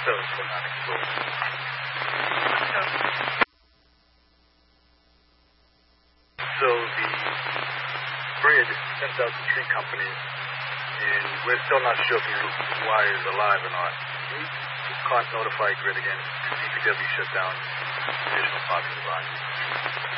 cells were not exposed. So the grid sent out to tree companies, and we're still not sure if the wire is alive or not. We can't notify grid again. DPW shut down additional parts of the body.